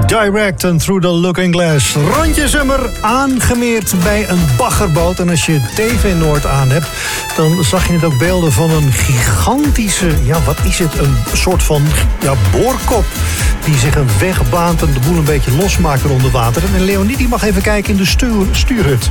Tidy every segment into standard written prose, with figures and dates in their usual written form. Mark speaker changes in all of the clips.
Speaker 1: Direct and Through the Looking Glass. Rondje Summer, aangemeerd bij een baggerboot. En als je TV Noord aan hebt, dan zag je net ook beelden van een gigantische... ja, wat is het? Een soort van boorkop die zich een weg baant en de boel een beetje losmaakt onder water. En Leonie die mag even kijken in de stuurhut.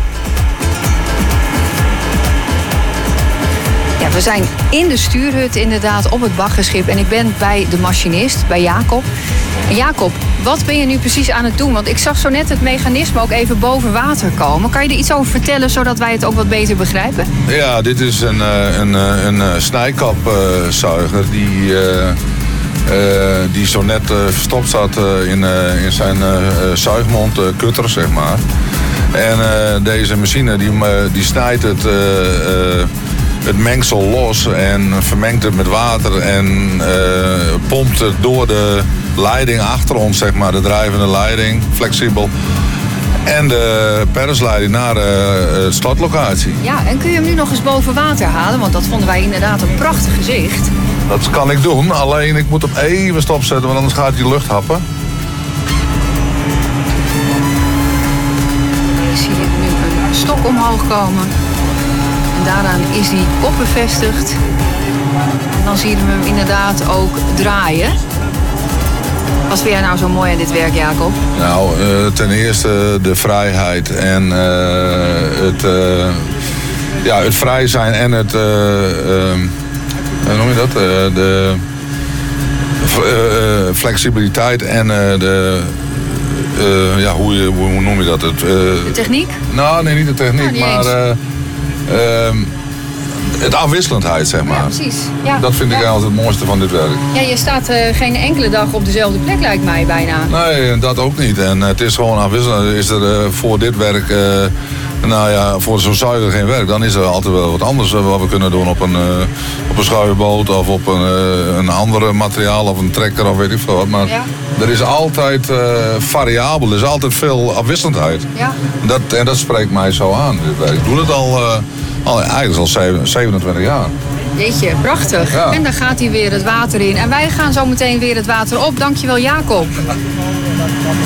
Speaker 2: Ja, we zijn in de stuurhut inderdaad op het baggerschip. En ik ben bij de machinist, bij Jacob. En Jacob, wat ben je nu precies aan het doen? Want ik zag zo net het mechanisme ook even boven water komen. Kan je er iets over vertellen, zodat wij het ook wat beter begrijpen?
Speaker 3: Ja, dit is een snijkapzuiger die zo net verstopt zat in zijn zuigmond kutter, zeg maar. En deze machine die snijdt het mengsel los en vermengt het met water en pompt het door de leiding achter ons, zeg maar, de drijvende leiding, flexibel. En de persleiding naar de startlocatie.
Speaker 2: Ja, en kun je hem nu nog eens boven water halen? Want dat vonden wij inderdaad een prachtig gezicht.
Speaker 3: Dat kan ik doen, alleen ik moet hem even stopzetten, want anders gaat hij lucht happen.
Speaker 2: Ik zie nu een stok omhoog komen. En daaraan is die kop bevestigd. En dan zien we hem inderdaad ook draaien. Wat vind jij nou zo mooi aan dit werk, Jacob?
Speaker 3: Nou, ten eerste de vrijheid en het vrij zijn en het... hoe noem je dat? De flexibiliteit en hoe noem je dat?
Speaker 2: De techniek?
Speaker 3: Nou, nee, niet de techniek, maar het afwisselendheid, zeg maar.
Speaker 2: Ja, precies. Ja.
Speaker 3: Dat vind ik eigenlijk het mooiste van dit werk.
Speaker 2: Ja, je staat geen enkele dag op dezelfde plek, lijkt mij bijna.
Speaker 3: Nee, dat ook niet. En het is gewoon afwisselend. Is er voor dit werk, voor zo'n zuiger geen werk, dan is er altijd wel wat anders wat we kunnen doen op een schuivenboot of op een andere materiaal of een trekker of weet ik veel wat. Maar er is altijd variabel, er is altijd veel afwisselendheid.
Speaker 2: Ja.
Speaker 3: En dat spreekt mij zo aan, dit werk. Ik doe het eigenlijk al 27 jaar.
Speaker 2: Jeetje, prachtig. Ja. En dan gaat hij weer het water in. En wij gaan zo meteen weer het water op. Dankjewel, Jacob.